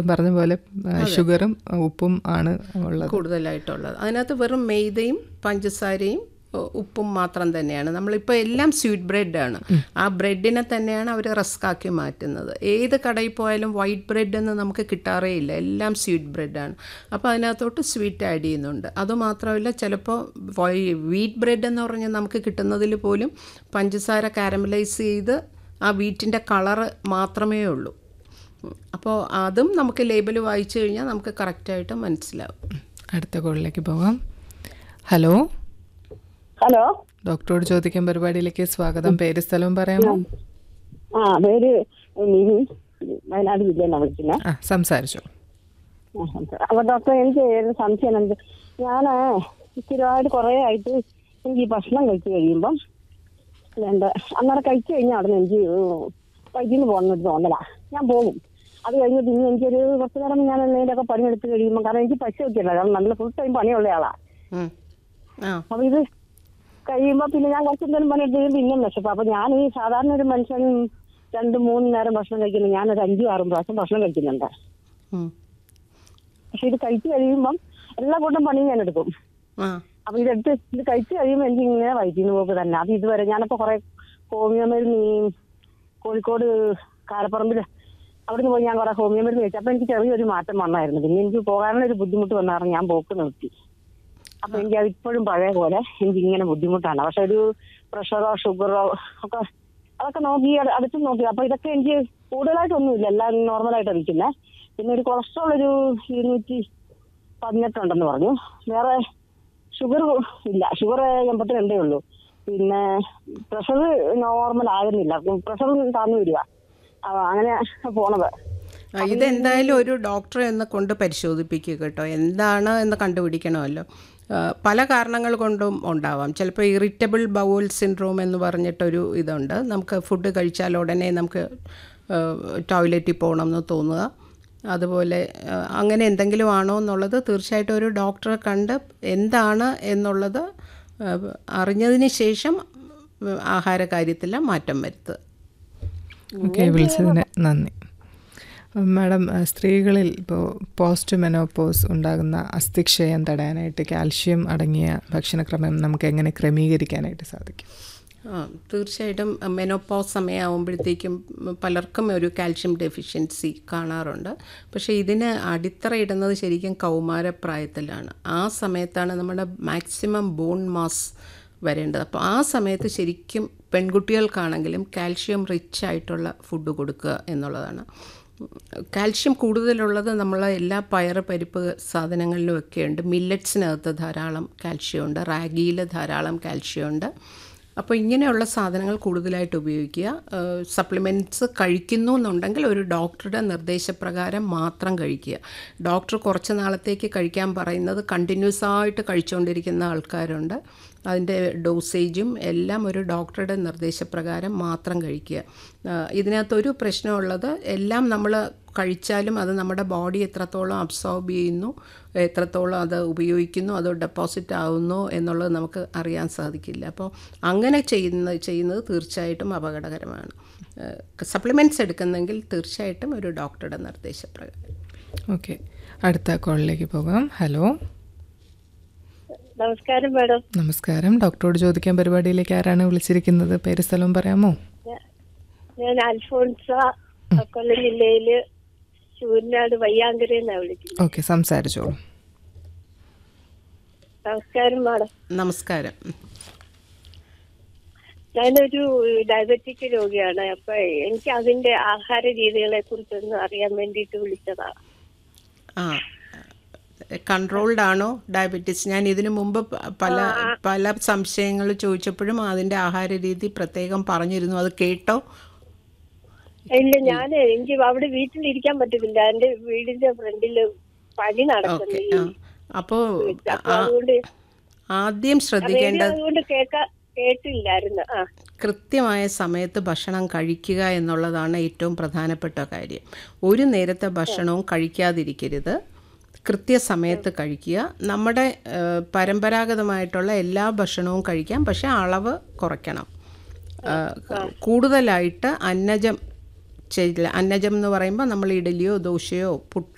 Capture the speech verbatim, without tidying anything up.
പറഞ്ഞ പോലെ ഷുഗറും ഉപ്പും ആണ് ഉള്ളത് കൂടുതലായിട്ടുള്ളത്. അതിനകത്ത് വെറും മെയ്തയും പഞ്ചസാരയും ഉപ്പും മാത്രം തന്നെയാണ്. നമ്മളിപ്പോൾ എല്ലാം സ്വീറ്റ് ബ്രെഡാണ്. ആ ബ്രെഡിനെ തന്നെയാണ് അവർ റസ്കാക്കി മാറ്റുന്നത്. ഏത് കടയിൽ പോയാലും വൈറ്റ് ബ്രെഡ് എന്ന് നമുക്ക് കിട്ടാറേ ഇല്ല, എല്ലാം സ്വീറ്റ് ബ്രെഡാണ്. അപ്പോൾ അതിനകത്തോട്ട് സ്വീറ്റ് ആഡ് ചെയ്യുന്നുണ്ട്. അതുമാത്രമല്ല, ചിലപ്പോൾ വീറ്റ് ബ്രെഡ് എന്ന് പറഞ്ഞാൽ നമുക്ക് കിട്ടുന്നതിൽ പോലും പഞ്ചസാര കാരമലൈസ് ചെയ്ത് ആ വീറ്റിൻ്റെ കളറ് മാത്രമേ ഉള്ളൂ. അപ്പോൾ അതും നമുക്ക് ലേബൽ വായിച്ചു കഴിഞ്ഞാൽ നമുക്ക് കറക്റ്റായിട്ട് മനസ്സിലാവും. അടുത്ത കോളിലേക്ക് പോകാം. ഹലോ ഹലോ, ഡോക്ടറോട് ചോദിക്കാൻ പരിപാടിയിലേക്ക് സ്വാഗതം. പേര് സ്ഥലവും പറയാമോ? ആ പേര് മിനി, വയനാട് ജില്ലയിലാണ് വിളിക്കുന്നത്. ആ സംസാരിച്ചോ. അപ്പോൾ ഡോക്ടർ, എനിക്ക് ഒരു സംശയം ഉണ്ട്. ഞാൻ സ്ഥിരമായിട്ട് കുറേ ആയിട്ട് എനിക്ക് ഈ ഭക്ഷണം കഴിച്ച് കഴിയുമ്പം എന്താ അന്നേരം കഴിച്ചു കഴിഞ്ഞാൽ അവിടെ നിന്ന് എനിക്ക് വൈദ്യുന്ന് പോകണമെന്ന് തോന്നലാ. ഞാൻ പോകും. അത് കഴിഞ്ഞിട്ട് ഇനി എനിക്കൊരു കുറച്ച് നേരം ഞാൻ എന്തെങ്കിലുമൊക്കെ പണിയെടുത്ത് കഴിയുമ്പോൾ, കാരണം എനിക്ക് പശു വെക്കില്ല, കാരണം നല്ല ഫുൾ ടൈം പണിയുള്ള ആളാണ്. അപ്പോൾ ഇത് കഴിയുമ്പോൾ പിന്നെ ഞാൻ കുറച്ച് എന്തെങ്കിലും പണിയെടുത്ത് കഴിയുമ്പോൾ പിന്നെയും വിശപ്പ്. അപ്പോൾ ഞാൻ ഈ സാധാരണ ഒരു മനുഷ്യൻ രണ്ട് മൂന്ന് നേരം ഭക്ഷണം കഴിക്കുന്നു, ഞാനൊരു അഞ്ചും ആറും പ്രാവശ്യം ഭക്ഷണം കഴിക്കുന്നുണ്ട്. പക്ഷെ ഇത് കഴിച്ചു കഴിയുമ്പം എല്ലാ കൂട്ടം പണിയും ഞാൻ എടുക്കും. അപ്പൊ ഇതെടുത്ത് ഇത് കഴിച്ചു കഴിയുമ്പോൾ എനിക്ക് ഇങ്ങനെ വൈദ്യുതി പോക്ക് തന്നെ. അത് ഇതുവരെ ഞാനിപ്പോൾ കുറെ ഹോമിയോ മരുന്ന് ഈ കോഴിക്കോട് കാരപ്പറമ്പിൽ അവിടുന്ന് പോയി ഞാൻ കുറെ ഹോമിയോ മരുന്ന് കഴിച്ചു. അപ്പൊ എനിക്ക് ചെറിയൊരു മാറ്റം വന്നായിരുന്നു. പിന്നെ എനിക്ക് പോകാനുള്ള ഒരു ബുദ്ധിമുട്ട് വന്നായിരുന്നു, ഞാൻ പോക്ക് നിർത്തി. അപ്പൊ എനിക്ക് അത് ഇപ്പോഴും പഴയ പോലെ എനിക്ക് ഇങ്ങനെ ബുദ്ധിമുട്ടാണ്. പക്ഷെ ഒരു പ്രഷറോ ഷുഗറോ ഒക്കെ അതൊക്കെ നോക്കി അടുത്ത് നോക്കി. അപ്പൊ ഇതൊക്കെ എനിക്ക് കൂടുതലായിട്ടൊന്നുമില്ല, എല്ലാം നോർമലായിട്ട് ഇരിക്കുന്നത്. പിന്നെ ഒരു കൊളസ്ട്രോൾ ഒരു ഇരുന്നൂറ്റി പതിനെട്ടുണ്ടെന്ന് പറഞ്ഞു. വേറെ ഷുഗർ ഇല്ല, ഷുഗർ എൺപത്തിരണ്ടേ ഉള്ളൂ. പിന്നെ പ്രഷർ നോർമൽ ആകുന്നില്ല, പ്രഷർ താന്നു വരിക, അങ്ങനെ പോണത്. ഇതെന്തായാലും ഒരു ഡോക്ടറെ ഒന്ന് കൊണ്ട് പരിശോധിപ്പിക്കുക കേട്ടോ. എന്താണ് എന്ന് കണ്ടുപിടിക്കണമല്ലോ. പല കാരണങ്ങൾ കൊണ്ടും ഉണ്ടാവാം. ചിലപ്പോൾ ഇറിറ്റബിൾ ബൗൾ സിൻഡ്രോം എന്ന് പറഞ്ഞിട്ടൊരു ഇതുണ്ട്. നമുക്ക് ഫുഡ് കഴിച്ചാൽ ഉടനെ നമുക്ക് ടോയ്ലറ്റിൽ പോകണം എന്ന് തോന്നുക. അതുപോലെ അങ്ങനെ എന്തെങ്കിലും ആണോ എന്നുള്ളത് തീർച്ചയായിട്ടും ഒരു ഡോക്ടറെ കണ്ട് എന്താണ് എന്നുള്ളത് അറിഞ്ഞതിന് ശേഷം ആഹാര കാര്യത്തിൽ മാറ്റം വരുത്തുക. ഓക്കെ, വിളിച്ചതിന് നന്ദി. മാഡം, സ്ത്രീകളിൽ ഇപ്പോൾ പോസ്റ്റ് മെനോപോസ് ഉണ്ടാകുന്ന അസ്ഥിക്ഷയം തടയാനായിട്ട് കാൽഷ്യം അടങ്ങിയ ഭക്ഷണക്രമം നമുക്ക് എങ്ങനെ ക്രമീകരിക്കാനായിട്ട് സാധിക്കും? ആ തീർച്ചയായിട്ടും മെനോപോസ് സമയമാകുമ്പോഴത്തേക്കും പലർക്കും ഒരു കാൽഷ്യം ഡെഫിഷ്യൻസി കാണാറുണ്ട്. പക്ഷേ ഇതിന് അടിത്തറയിടുന്നത് ശരിക്കും കൗമാരപ്രായത്തിലാണ്. ആ സമയത്താണ് നമ്മുടെ മാക്സിമം ബോൺ മാസ് വരേണ്ടത്. അപ്പോൾ ആ സമയത്ത് ശരിക്കും പെൺകുട്ടികൾക്കാണെങ്കിലും കാൽഷ്യം റിച്ച് ആയിട്ടുള്ള ഫുഡ് കൊടുക്കുക എന്നുള്ളതാണ്. കാൽഷ്യം കൂടുതലുള്ളത് നമ്മൾ എല്ലാ പയറ് പരിപ്പ് സാധനങ്ങളിലും ഒക്കെ ഉണ്ട്. മില്ലറ്റ്സിനകത്ത് ധാരാളം കാൽഷ്യം ഉണ്ട്, റാഗിയിൽ ധാരാളം കാൽഷ്യം ഉണ്ട്. അപ്പോൾ ഇങ്ങനെയുള്ള സാധനങ്ങൾ കൂടുതലായിട്ട് ഉപയോഗിക്കുക. സപ്ലിമെൻറ്റ്സ് കഴിക്കുന്നു എന്നുണ്ടെങ്കിൽ ഒരു ഡോക്ടറുടെ നിർദ്ദേശപ്രകാരം മാത്രം കഴിക്കുക. ഡോക്ടർ കുറച്ച് നാളത്തേക്ക് കഴിക്കാൻ പറയുന്നത് കണ്ടിന്യൂസ് ആയിട്ട് കഴിച്ചുകൊണ്ടിരിക്കുന്ന ആൾക്കാരുണ്ട്. അതിൻ്റെ ഡോസേജും എല്ലാം ഒരു ഡോക്ടറുടെ നിർദ്ദേശപ്രകാരം മാത്രം കഴിക്കുക. ഇതിനകത്തൊരു പ്രശ്നമുള്ളത്, എല്ലാം നമ്മൾ കഴിച്ചാലും അത് നമ്മുടെ ബോഡി എത്രത്തോളം അബ്സോർബ് ചെയ്യുന്നു, എത്രത്തോളം അത് ഉപയോഗിക്കുന്നു, അത് ഡെപ്പോസിറ്റ് ആവുന്നു എന്നുള്ളത് നമുക്ക് അറിയാൻ സാധിക്കില്ല. അപ്പോൾ അങ്ങനെ ചെയ്യുന്ന ചെയ്യുന്നത് തീർച്ചയായിട്ടും അപകടകരമാണ്. സപ്ലിമെൻറ്റ്സ് എടുക്കുന്നെങ്കിൽ തീർച്ചയായിട്ടും ഒരു ഡോക്ടറുടെ നിർദ്ദേശപ്രകാരം. ഓക്കെ, അടുത്ത കോളിലേക്ക് പോകാം. ഹലോ, നമസ്കാരം മാഡം. നമസ്കാരം. ഡോക്ടറോട് ചോദിക്കാൻ പരിപാടിയിലേക്ക് ആരാണ് വിളിച്ചിരിക്കുന്നത്? പേര് സ്ഥലവും പറയാമോ? ഞാൻ അൽഫോൺസ, കൊല്ലം ജില്ലയില് ചൂരനാട് വയ്യാങ്കരയെന്നാണ് വിളിക്കുന്നത്. ഓക്കെ, സംസാരിച്ചോളൂ. നമസ്കാരം മാഡം. നമസ്കാരം. ഞാനൊരു ഡയബറ്റിക് രോഗിയാണ്. അപ്പൊ എനിക്ക് അതിന്റെ ആഹാര രീതികളെ കുറിച്ചൊന്ന് അറിയാൻ വേണ്ടിയിട്ട് വിളിച്ചതാണ്. ആ കൺട്രോൾഡ് ആണോ ഡയബറ്റീസ്? ഞാൻ ഇതിനു മുമ്പ് പല പല സംശയങ്ങൾ ചോദിച്ചപ്പോഴും അതിൻ്റെ ആഹാര രീതി പ്രത്യേകം പറഞ്ഞിരുന്നു. അത് കേട്ടോ? ഇല്ല, ഞാൻ എനിക്ക് അവിടെ വീട്ടിലിരിക്കാൻ പറ്റുന്നില്ല. എന്റെ വീടിന്റെ ഫ്രണ്ടില് പണി നടക്കുന്നു. അപ്പോൾ ആദ്യം ശ്രദ്ധിക്കേണ്ടത്, അതുകൊണ്ട് കേൾക്കാൻ കേട്ടില്ലായിരുന്നു. ആ കൃത്യമായ സമയത്ത് ഭക്ഷണം കഴിക്കുക എന്നുള്ളതാണ് ഏറ്റവും പ്രധാനപ്പെട്ട കാര്യം. ഒരു നേരത്തെ ഭക്ഷണവും കഴിക്കാതിരിക്കരുത്, കൃത്യസമയത്ത് കഴിക്കുക. നമ്മുടെ പരമ്പരാഗതമായിട്ടുള്ള എല്ലാ ഭക്ഷണവും കഴിക്കാം, പക്ഷേ അളവ് കുറയ്ക്കണം. കൂടുതലായിട്ട് അന്നജം ചെയ്യില്ല. അന്നജം എന്ന് പറയുമ്പോൾ നമ്മൾ ഇഡലിയോ ദോശയോ പുട്ടോ